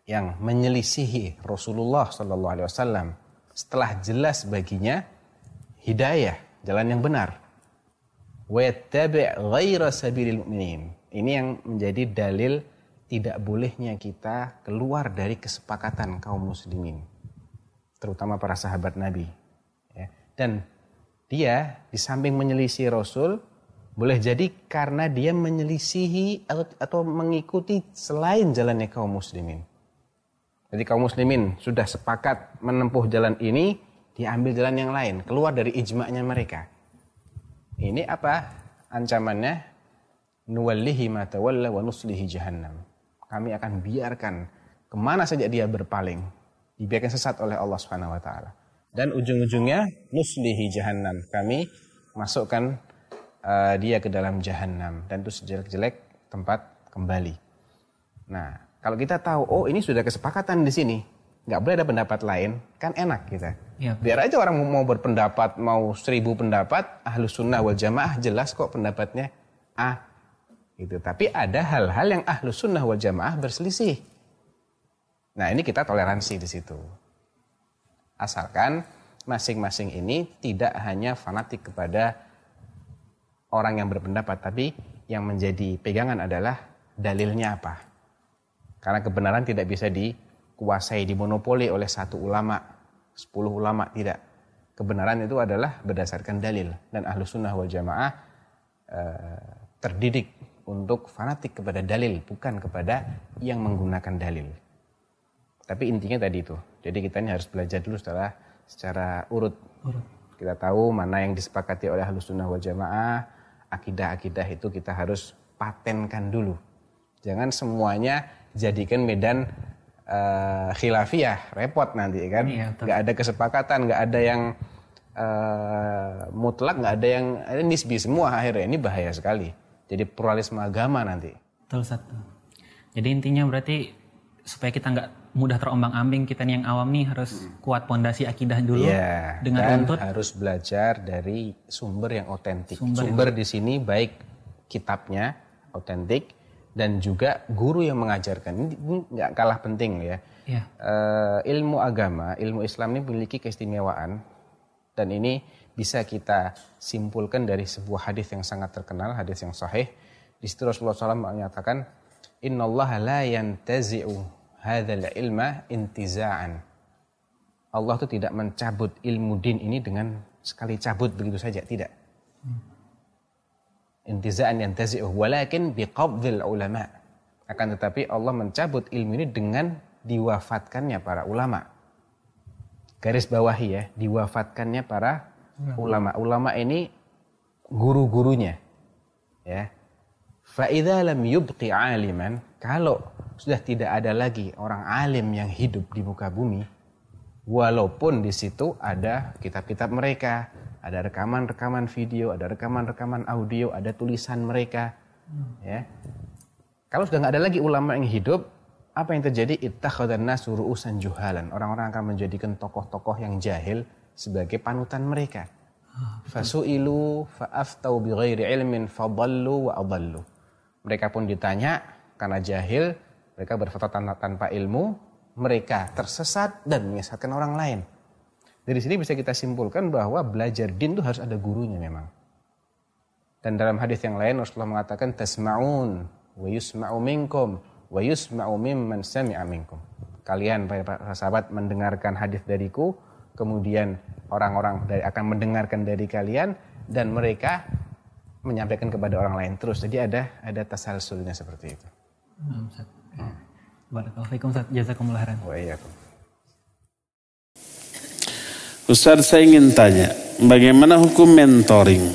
yang menyelisihi Rasulullah SAW setelah jelas baginya hidayah, jalan yang benar. Wa yattabi' ghaira sabilil mu'minin. Ini yang menjadi dalil tidak bolehnya kita keluar dari kesepakatan kaum muslimin, terutama para sahabat Nabi. Ya. Dan dia di samping menyelisih Rasul, boleh jadi karena dia menyelisihi atau mengikuti selain jalannya kaum muslimin. Jadi kaum muslimin sudah sepakat menempuh jalan ini, dia ambil jalan yang lain, keluar dari ijma'nya mereka. Ini apa ancamannya? Nuwallihi ma tawalla wa nuslihi jahannam. Kami akan biarkan kemana saja dia berpaling, dibiarkan sesat oleh Allah Subhanahu wa taala. Dan ujung-ujungnya nuslihi jahannam. Kami masukkan dia ke dalam jahannam, dan itu sejelek-jelek tempat kembali. Nah, kalau kita tahu, oh ini sudah kesepakatan di sini, nggak boleh ada pendapat lain, kan enak kita. Ya, biar aja orang mau berpendapat, mau 1000 pendapat, Ahlus Sunnah wal Jamaah jelas kok pendapatnya A. Gitu. Tapi ada hal-hal yang Ahlus Sunnah wal Jamaah berselisih. Nah ini kita toleransi di situ. Asalkan masing-masing ini tidak hanya fanatik kepada orang yang berpendapat, tapi yang menjadi pegangan adalah dalilnya apa. Karena kebenaran tidak bisa dikuasai, dimonopoli oleh satu ulama, 10 ulama, tidak. Kebenaran itu adalah berdasarkan dalil. Dan Ahlus Sunnah wal Jamaah terdidik untuk fanatik kepada dalil, bukan kepada yang menggunakan dalil. Tapi intinya tadi itu. Jadi kita ini harus belajar dulu secara urut. Kita tahu mana yang disepakati oleh Ahlus Sunnah wal Jamaah. Akidah-akidah itu kita harus patenkan dulu. Jangan semuanya jadikan medan khilafiyah, repot nanti kan. Nggak ada kesepakatan, nggak ada yang mutlak, nggak ada yang nisbi, semua akhirnya. Ini bahaya sekali. Jadi pluralisme agama nanti. Betul, satu. Jadi intinya berarti supaya kita nggak mudah terombang-ambing, kita nih yang awam nih harus kuat pondasi akidah dulu. Iya, dan harus belajar dari sumber yang otentik. Sumber di sini baik kitabnya otentik dan juga guru yang mengajarkan. Ini nggak kalah penting ya. Iya. Ilmu agama, ilmu Islam ini memiliki keistimewaan, dan ini bisa kita simpulkan dari sebuah hadis yang sangat terkenal, hadis yang sahih. Di situ Rasulullah SAW menyatakan, Innallaha la yantazi'u hadzal ilma intiza'an. Allah itu tidak mencabut ilmu din ini dengan sekali cabut begitu saja, tidak. Intiza'an yantazi'u walakin biqabdil ulama. Akan tetapi Allah mencabut ilmu ini dengan diwafatkannya para ulama. Garis bawahi ya, diwafatkannya para ulama. Ulama ini guru-gurunya. Ya. Fa idza lam yubqi 'aliman, kalau sudah tidak ada lagi orang alim yang hidup di muka bumi, walaupun di situ ada kitab-kitab mereka, ada rekaman-rekaman video, ada rekaman-rekaman audio, ada tulisan mereka, ya. Kalau sudah nggak ada lagi ulama yang hidup, apa yang terjadi? Ittakhadhan nasu ru'usan juhalan. Orang-orang akan menjadikan tokoh-tokoh yang jahil sebagai panutan mereka. Fasu'ilu fa'aftau bighairi ilmin fadallu wa adallu. Mereka pun ditanya karena jahil, mereka berfatwa tanpa ilmu, mereka tersesat dan menyesatkan orang lain. Dari sini bisa kita simpulkan bahwa belajar din itu harus ada gurunya memang. Dan dalam hadis yang lain Rasulullah mengatakan tasma'un wa yusma'u minkum wa yusma'u mimman sami'a minkum. Kalian para sahabat mendengarkan hadis dariku, kemudian orang-orang akan mendengarkan dari kalian, dan mereka menyampaikan kepada orang lain terus. Jadi ada tasalsulnya seperti itu. Barakallahu fiikum Ustaz, jazakumullah khairan. Wa iyyakum. Ustaz, saya ingin tanya, bagaimana hukum mentoring?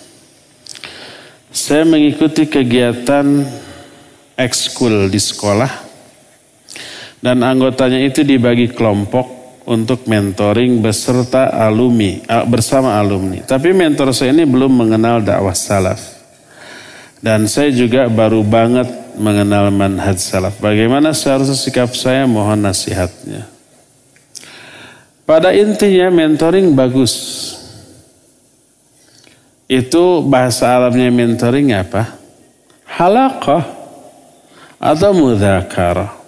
Saya mengikuti kegiatan ekskul di sekolah, dan anggotanya itu dibagi kelompok untuk mentoring bersama alumni. Tapi mentor saya ini belum mengenal dakwah salaf. Dan saya juga baru banget mengenal manhaj salaf. Bagaimana seharusnya sikap saya? Mohon nasihatnya. Pada intinya mentoring bagus. Itu bahasa Arabnya mentoring apa? Halaqah atau mudzakarah.